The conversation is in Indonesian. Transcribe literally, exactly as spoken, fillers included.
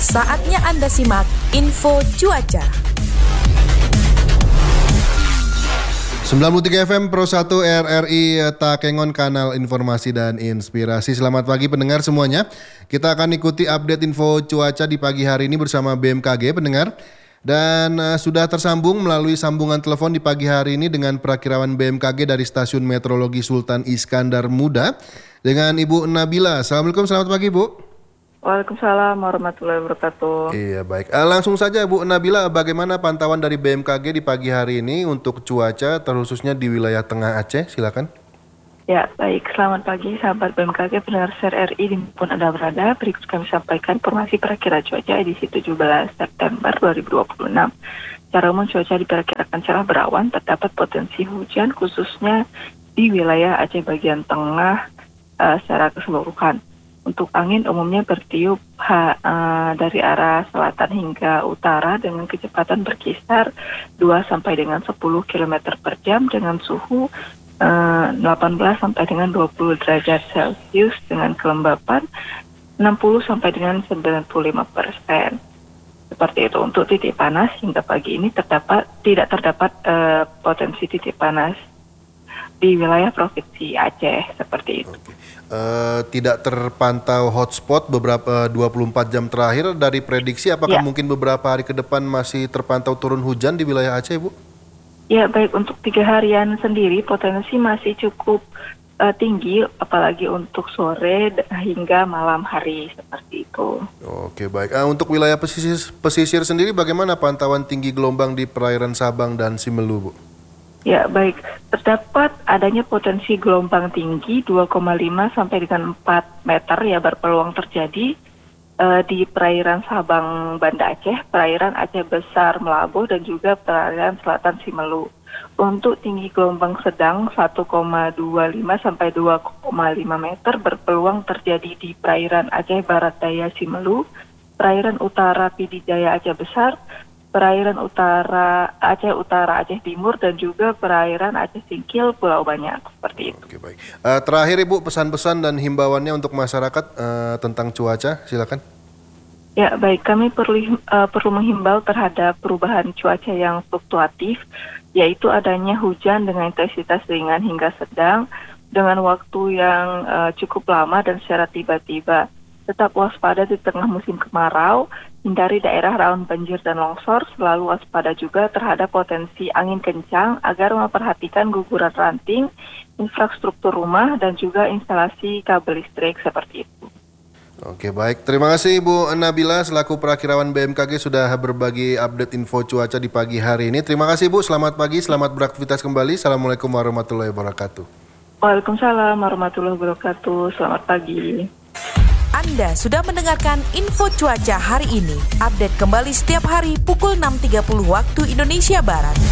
Saatnya Anda simak info cuaca. sembilan puluh tiga F M Pro satu R R I Takengon, kanal informasi dan inspirasi. Selamat pagi pendengar semuanya. Kita akan ikuti update info cuaca di pagi hari ini bersama B M K G pendengar. Dan uh, sudah tersambung melalui sambungan telepon di pagi hari ini dengan perakirawan B M K G dari Stasiun Meteorologi Sultan Iskandar Muda dengan Ibu Nabila. Assalamualaikum, selamat pagi Bu. Waalaikumsalam warahmatullahi wabarakatuh. Iya baik, uh, langsung saja Bu Nabila, bagaimana pantauan dari B M K G di pagi hari ini untuk cuaca terkhususnya di wilayah Tengah Aceh, silakan. Ya baik, selamat pagi sahabat B M K G, pendengar S R R I dimanapun Anda berada. Berikut kami sampaikan informasi perakiraan cuaca edisi tujuh belas September dua ribu dua puluh enam. Secara umum cuaca diperkirakan cerah berawan, terdapat potensi hujan khususnya di wilayah Aceh bagian tengah uh, secara keseluruhan. Untuk angin umumnya bertiup ha, uh, dari arah selatan hingga utara dengan kecepatan berkisar dua sampai dengan sepuluh kilometer per jam dengan suhu uh, delapan belas sampai dengan dua puluh derajat Celcius dengan kelembapan enam puluh sampai dengan sembilan puluh lima persen. Seperti itu. Untuk titik panas hingga pagi ini terdapat tidak terdapat uh, potensi titik panas di wilayah Provinsi Aceh seperti itu. Oke. Uh, tidak terpantau hotspot beberapa dua puluh empat jam terakhir dari prediksi, apakah Ya. mungkin beberapa hari ke depan masih terpantau turun hujan di wilayah Aceh, Bu? Ya baik, untuk tiga harian sendiri potensi masih cukup uh, tinggi, apalagi untuk sore hingga malam hari seperti itu. Oke baik. Uh, untuk wilayah pesisir, pesisir sendiri bagaimana pantauan tinggi gelombang di perairan Sabang dan Simelu, Bu? Ya baik, terdapat adanya potensi gelombang tinggi dua koma lima sampai dengan empat meter ya berpeluang terjadi uh, di perairan Sabang Banda Aceh, perairan Aceh Besar Melabuh dan juga perairan Selatan Simelu. Untuk tinggi gelombang sedang satu koma dua lima sampai dua koma lima meter berpeluang terjadi di perairan Aceh Barat Daya Simelu, perairan utara Pidijaya Aceh Besar, perairan utara Aceh Utara Aceh Timur dan juga perairan Aceh Singkil Pulau Banyak seperti itu. Oke baik. Uh, terakhir Ibu, pesan-pesan dan himbauannya untuk masyarakat uh, tentang cuaca, silakan. Ya baik, kami perlu uh, perlu menghimbau terhadap perubahan cuaca yang fluktuatif, yaitu adanya hujan dengan intensitas ringan hingga sedang dengan waktu yang uh, cukup lama dan secara tiba-tiba. Tetap waspada di tengah musim kemarau, hindari daerah rawan banjir dan longsor, selalu waspada juga terhadap potensi angin kencang agar memperhatikan guguran ranting, infrastruktur rumah, dan juga instalasi kabel listrik seperti itu. Oke baik, terima kasih Ibu Nabila selaku perakirawan B M K G sudah berbagi update info cuaca di pagi hari ini. Terima kasih Bu, selamat pagi, selamat beraktivitas kembali. Assalamualaikum warahmatullahi wabarakatuh. Waalaikumsalam warahmatullahi wabarakatuh, selamat pagi. Anda sudah mendengarkan info cuaca hari ini. Update kembali setiap hari pukul enam tiga puluh waktu Indonesia Barat.